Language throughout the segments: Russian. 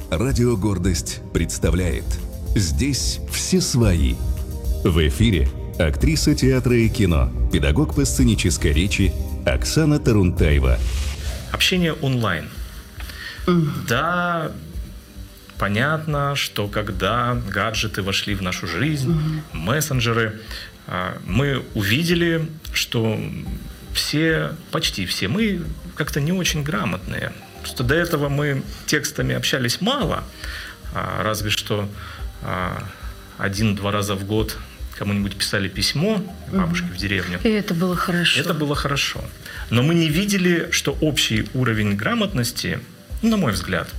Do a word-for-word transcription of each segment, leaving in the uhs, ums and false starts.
Радио «Гордость» представляет «Здесь все свои». В эфире актриса театра и кино, педагог по сценической речи Оксана Тарунтаева. Общение онлайн. Mm. Да, понятно, что когда гаджеты вошли в нашу жизнь, mm. мессенджеры, мы увидели, что все, почти все мы как-то не очень грамотные. Что до этого мы текстами общались мало, разве что один-два раза в год кому-нибудь писали письмо, бабушке mm-hmm. в деревню. И это было хорошо. Это было хорошо. Но мы не видели, что общий уровень грамотности, на мой взгляд,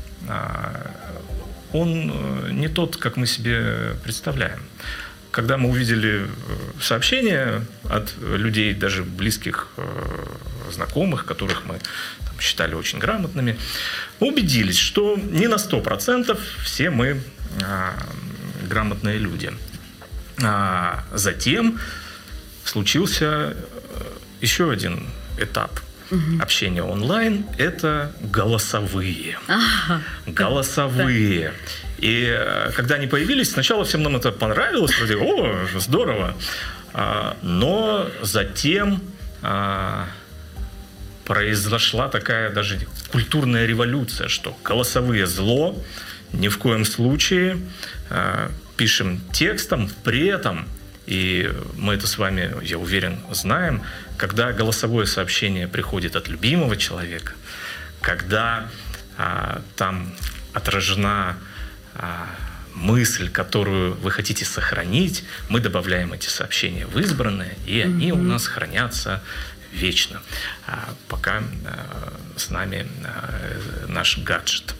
он не тот, как мы себе представляем. Когда мы увидели сообщения от людей, даже близких знакомых, которых мы там считали очень грамотными, мы убедились, что не на сто процентов все мы а, грамотные люди. А затем случился еще один этап угу. общения онлайн – это голосовые. Ага. Голосовые. И когда они появились, сначала всем нам это понравилось, вроде, о, здорово. А, но затем а, произошла такая даже культурная революция, что голосовые зло, ни в коем случае, а, пишем текстом, при этом, и мы это с вами, я уверен, знаем, когда голосовое сообщение приходит от любимого человека, когда а, там отражена мысль, которую вы хотите сохранить, мы добавляем эти сообщения в избранное, и они mm-hmm. у нас хранятся вечно, пока с нами наш гаджет.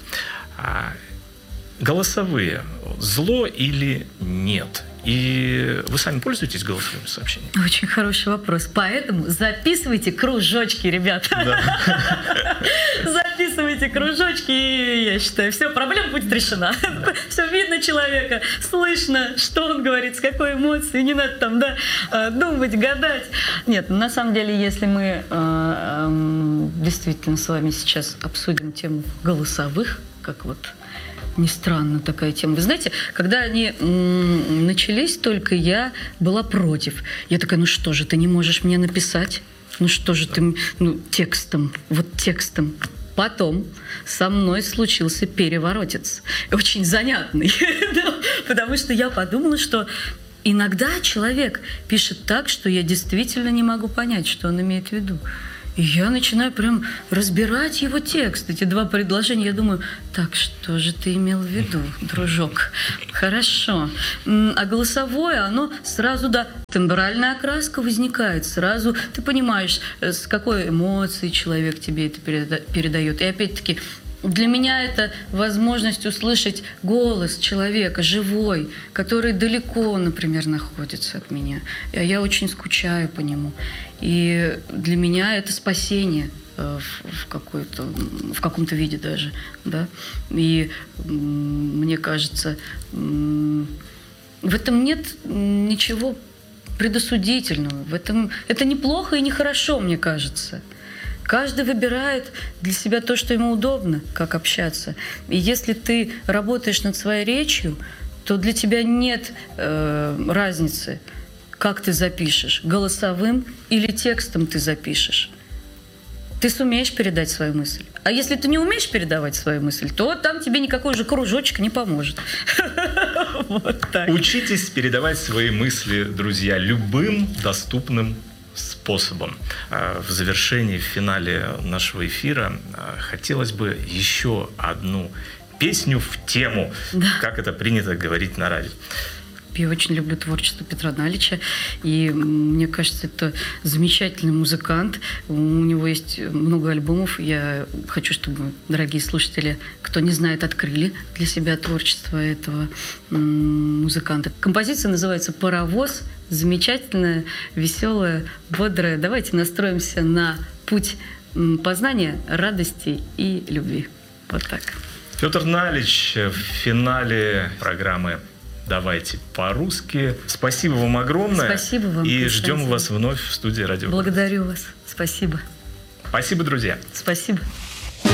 Голосовые. Зло или нет? И вы сами пользуетесь голосовыми сообщениями? Очень хороший вопрос. Поэтому записывайте кружочки, ребята. Да. Записывайте кружочки, и я считаю, все, проблема будет решена. Все видно человека, слышно, что он говорит, с какой эмоцией. Не надо там, да, думать, гадать. Нет, на самом деле, если мы действительно с вами сейчас обсудим тему голосовых, как вот не странно такая тема. Вы знаете, когда они м- начались только, я была против. Я такая, ну что же, ты не можешь мне написать? Ну что же ты, ну текстом, вот текстом. Потом со мной случился переворотец. Очень занятный. Потому что я подумала, что иногда человек пишет так, что я действительно не могу понять, что он имеет в виду. И я начинаю прям разбирать его текст, эти два предложения. Я думаю, так, что же ты имел в виду, дружок? Хорошо. А голосовое, оно сразу, да, тембральная окраска возникает. Сразу ты понимаешь, с какой эмоцией человек тебе это передает. И опять-таки, для меня это возможность услышать голос человека, живой, который далеко, например, находится от меня. Я очень скучаю по нему. И для меня это спасение в, в, какой-то, в каком-то виде даже. Да? И мне кажется, в этом нет ничего предосудительного. В этом, это не плохо и не хорошо, мне кажется. Каждый выбирает для себя то, что ему удобно, как общаться. И если ты работаешь над своей речью, то для тебя нет э, разницы, как ты запишешь, голосовым или текстом ты запишешь. Ты сумеешь передать свою мысль. А если ты не умеешь передавать свою мысль, то там тебе никакой же кружочек не поможет. Учитесь передавать свои мысли, друзья, любым доступным способом. В завершении, в финале нашего эфира хотелось бы еще одну песню в тему, да. Как это принято говорить на радио. Я очень люблю творчество Петра Налича, и мне кажется, это замечательный музыкант. У него есть много альбомов. Я хочу, чтобы дорогие слушатели, кто не знает, открыли для себя творчество этого музыканта. Композиция называется «Паровоз». Замечательная, веселая, бодрая. Давайте настроимся на путь познания, радости и любви. Вот так. Петр Налич в финале программы «Давайте по-русски». Спасибо вам огромное. Спасибо вам. И ждем вас вновь в студии «Радио». Благодарю вас. Спасибо. Спасибо, друзья. Спасибо.